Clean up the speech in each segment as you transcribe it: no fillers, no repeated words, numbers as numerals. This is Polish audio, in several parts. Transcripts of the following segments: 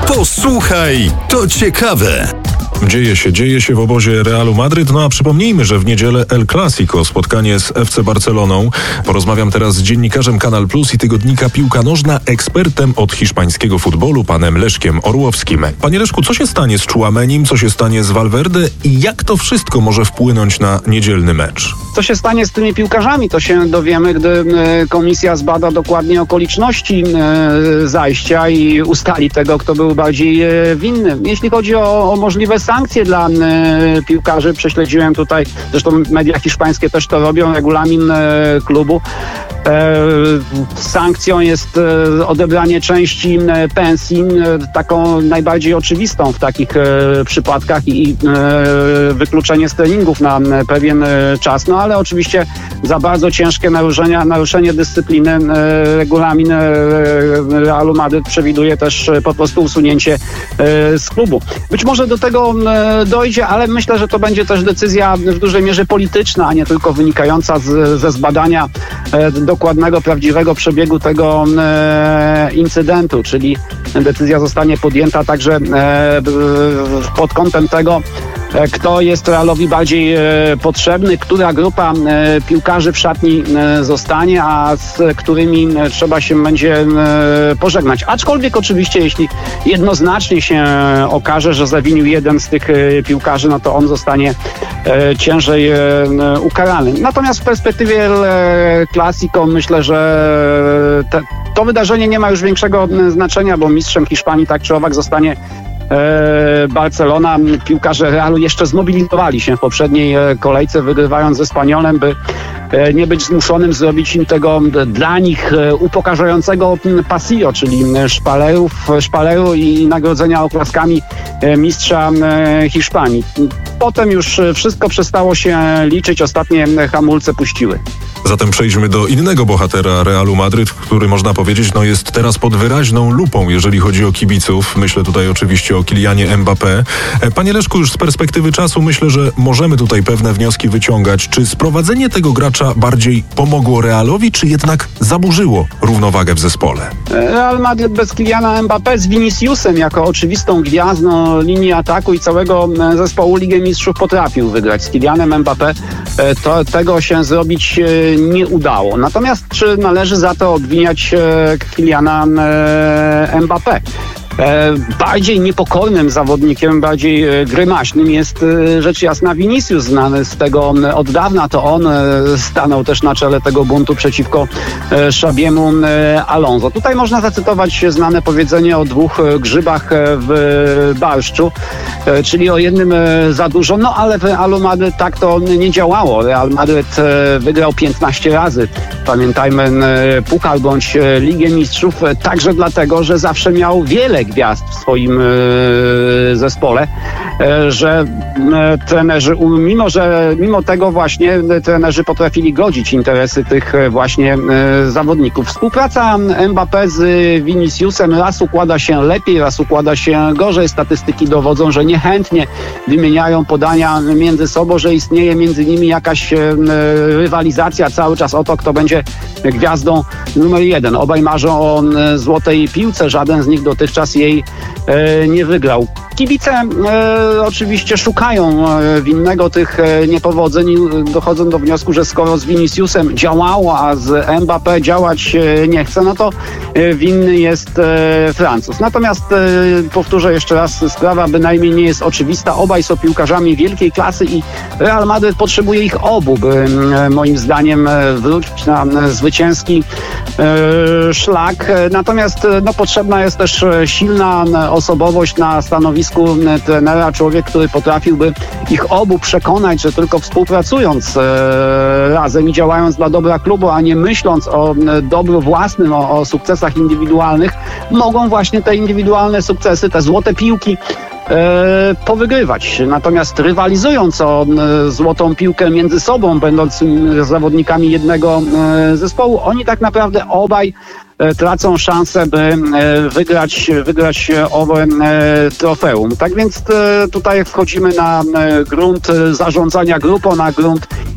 Posłuchaj, to ciekawe. Dzieje się w obozie Realu Madryt, a przypomnijmy, że w niedzielę El Clasico, spotkanie z FC Barceloną. Porozmawiam teraz z dziennikarzem Kanal Plus i tygodnika Piłka Nożna, ekspertem od hiszpańskiego futbolu, panem Leszkiem Orłowskim. Panie Leszku, co się stanie z Tchouaménim, co się stanie z Valverde i jak to wszystko może wpłynąć na niedzielny mecz? Co się stanie z tymi piłkarzami, to się dowiemy, gdy komisja zbada dokładnie okoliczności zajścia i ustali tego, kto był bardziej winny. Jeśli chodzi o możliwe sankcje dla piłkarzy, prześledziłem tutaj, zresztą media hiszpańskie też to robią, regulamin klubu. Sankcją jest odebranie części pensji, taką najbardziej oczywistą w takich przypadkach i wykluczenie z treningów na pewien czas. No ale oczywiście za bardzo ciężkie naruszenie dyscypliny regulamin Realu Madryt przewiduje też po prostu usunięcie z klubu. Być może do tego dojdzie, ale myślę, że to będzie też decyzja w dużej mierze polityczna, a nie tylko wynikająca ze zbadania dokładnego, prawdziwego przebiegu tego incydentu, czyli decyzja zostanie podjęta także pod kątem tego, kto jest Realowi bardziej potrzebny, która grupa piłkarzy w szatni zostanie, a z którymi trzeba się będzie pożegnać. Aczkolwiek oczywiście, jeśli jednoznacznie się okaże, że zawinił jeden z tych piłkarzy, no to on zostanie ciężej ukarany. Natomiast w perspektywie Clasico myślę, że to wydarzenie nie ma już większego znaczenia, bo mistrzem Hiszpanii tak czy owak zostanie Barcelona. Piłkarze Realu jeszcze zmobilizowali się w poprzedniej kolejce, wygrywając ze Espanyolem, by nie być zmuszonym zrobić im tego dla nich upokarzającego pasio, czyli szpaleru i nagrodzenia oklaskami mistrza Hiszpanii. Potem już wszystko przestało się liczyć, ostatnie hamulce puściły. Zatem przejdźmy do innego bohatera Realu Madryt, który można powiedzieć jest teraz pod wyraźną lupą, jeżeli chodzi o kibiców. Myślę tutaj oczywiście o Kylianie Mbappé. Panie Leszku, już z perspektywy czasu myślę, że możemy tutaj pewne wnioski wyciągać. Czy sprowadzenie tego gracza bardziej pomogło Realowi, czy jednak zaburzyło równowagę w zespole? Real Madryt bez Kyliana Mbappé z Viniciusem jako oczywistą gwiazdą linii ataku i całego zespołu Ligę Mistrzów potrafił wygrać. Z Kylianem Mbappé tego się zrobić nie udało. Natomiast czy należy za to obwiniać Kyliana Mbappé? Bardziej niepokornym zawodnikiem, bardziej grymaśnym jest rzecz jasna Vinicius, znany z tego od dawna. To on stanął też na czele tego buntu przeciwko Xabiemu Alonso. Tutaj można zacytować znane powiedzenie o dwóch grzybach w barszczu, czyli o jednym za dużo, ale w Realu Madryt tak to nie działało. Real Madryt wygrał 15 razy, pamiętajmy, Puchar bądź Ligę Mistrzów, także dlatego, że zawsze miał wiele gwiazd w swoim zespole, że trenerzy, mimo tego właśnie trenerzy potrafili godzić interesy tych właśnie zawodników. Współpraca Mbappé z Viniciusem raz układa się lepiej, raz układa się gorzej. Statystyki dowodzą, że niechętnie wymieniają podania między sobą, że istnieje między nimi jakaś rywalizacja cały czas o to, kto będzie gwiazdą numer 1. Obaj marzą o złotej piłce, żaden z nich dotychczas jej nie wygrał. Kibice oczywiście szukają winnego tych niepowodzeń i dochodzą do wniosku, że skoro z Viniciusem działało, a z Mbappé działać nie chce, no to winny jest Francuz. Natomiast powtórzę jeszcze raz, sprawa bynajmniej nie jest oczywista. Obaj są piłkarzami wielkiej klasy i Real Madryt potrzebuje ich obu, by moim zdaniem wrócić na zwycięski szlak. Natomiast potrzebna jest też silna osobowość na stanowisku trenera, człowiek, który potrafiłby ich obu przekonać, że tylko współpracując razem i działając dla dobra klubu, a nie myśląc o dobru własnym, o sukcesach indywidualnych, mogą właśnie te indywidualne sukcesy, te złote piłki powygrywać. Natomiast rywalizując o złotą piłkę między sobą, będąc zawodnikami jednego zespołu, oni tak naprawdę obaj tracą szansę, by wygrać owe trofeum. Tak więc tutaj wchodzimy na grunt zarządzania grupą, na grunt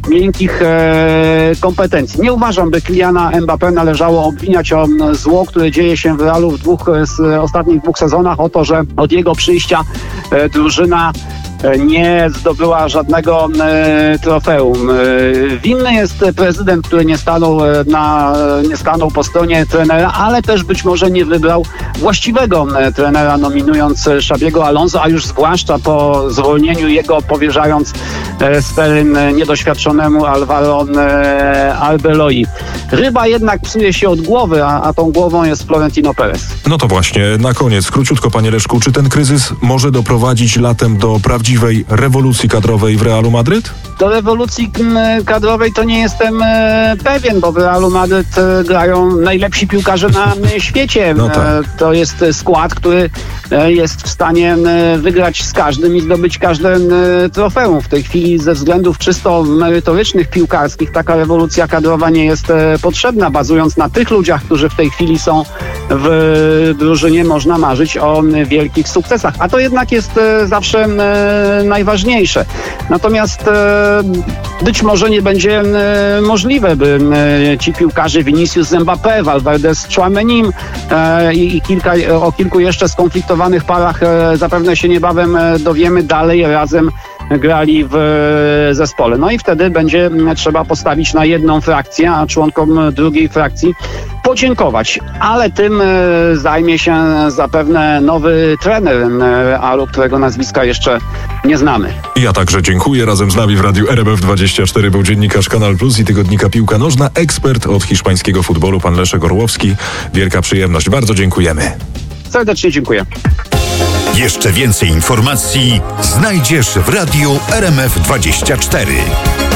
miękkich kompetencji. Nie uważam, by Kyliana Mbappé należało obwiniać o zło, które dzieje się w Realu w ostatnich dwóch sezonach, o to, że od jego przyjścia drużyna nie zdobyła żadnego trofeum. Winny jest prezydent, który nie stanął po stronie trenera, ale też być może nie wybrał właściwego trenera, nominując Xabiego Alonso, a już zwłaszcza po zwolnieniu jego powierzając stery niedoświadczonemu Alvaro Arbeloi. Ryba jednak psuje się od głowy, a tą głową jest Florentino Perez. No to właśnie, na koniec, króciutko panie Leszku, czy ten kryzys może doprowadzić latem do prawdziwej rewolucji kadrowej w Realu Madryt? Do rewolucji kadrowej to nie jestem pewien, bo w Realu Madryt grają najlepsi piłkarze na świecie. No tak. To jest skład, który jest w stanie wygrać z każdym i zdobyć każde trofeum. W tej chwili ze względów czysto merytorycznych, piłkarskich taka rewolucja kadrowa nie jest potrzebna. Bazując na tych ludziach, którzy w tej chwili są w drużynie, można marzyć o wielkich sukcesach. A to jednak jest zawsze najważniejsze. Natomiast być może nie będzie możliwe, by ci piłkarze Vinicius Mbappé, Valverde z Tchouaménim i o kilku jeszcze skonfliktowanych parach zapewne się niebawem dowiemy, dalej razem grali w zespole. No i wtedy będzie trzeba postawić na jedną frakcję, a członkom drugiej frakcji podziękować. Ale tym zajmie się zapewne nowy trener Realu, którego nazwiska jeszcze nie znamy. Ja także dziękuję. Razem z nami w Radiu RMF24 był dziennikarz Kanal Plus i tygodnika Piłka Nożna, ekspert od hiszpańskiego futbolu, pan Leszek Orłowski. Wielka przyjemność. Bardzo dziękujemy. Serdecznie dziękuję. Jeszcze więcej informacji znajdziesz w Radiu RMF24.